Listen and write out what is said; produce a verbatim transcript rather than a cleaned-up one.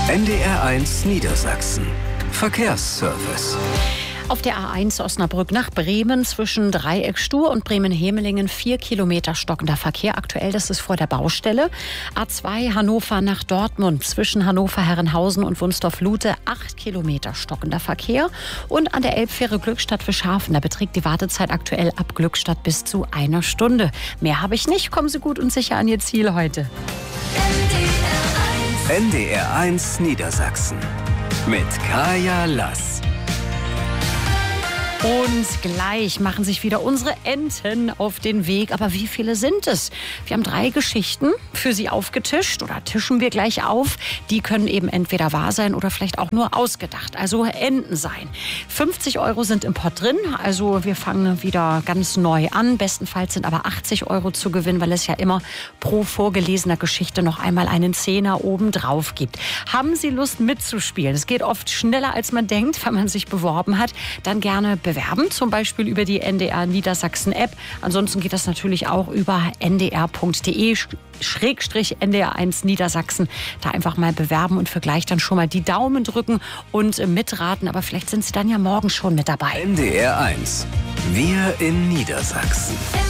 N D R eins Niedersachsen. Verkehrsservice. Auf der A eins Osnabrück nach Bremen zwischen Dreieckstuhr und Bremen-Hemelingen vier Kilometer stockender Verkehr. Aktuell, das ist vor der Baustelle. A zwei Hannover nach Dortmund zwischen Hannover-Herrenhausen und Wunstorf-Lute acht Kilometer stockender Verkehr. Und an der Elbfähre Glückstadt-Fischhafen, da beträgt die Wartezeit aktuell ab Glückstadt bis zu einer Stunde. Mehr habe ich nicht. Kommen Sie gut und sicher an Ihr Ziel heute. N D R eins Niedersachsen mit Kaya Lass. Und gleich machen sich wieder unsere Enten auf den Weg. Aber wie viele sind es? Wir haben drei Geschichten für Sie aufgetischt oder tischen wir gleich auf. Die können eben entweder wahr sein oder vielleicht auch nur ausgedacht, also Enten sein. fünfzig Euro sind im Pott drin, also wir fangen wieder ganz neu an. Bestenfalls sind aber achtzig Euro zu gewinnen, weil es ja immer pro vorgelesener Geschichte noch einmal einen Zehner obendrauf gibt. Haben Sie Lust mitzuspielen? Es geht oft schneller, als man denkt, wenn man sich beworben hat. Dann gerne bewerben. Bewerben, zum Beispiel über die N D R Niedersachsen App. Ansonsten geht das natürlich auch über n d r punkt d e schrägstrich N D R eins Niedersachsen. Da einfach mal bewerben und für gleich dann schon mal die Daumen drücken und mitraten. Aber vielleicht sind Sie dann ja morgen schon mit dabei. N D R eins. Wir in Niedersachsen.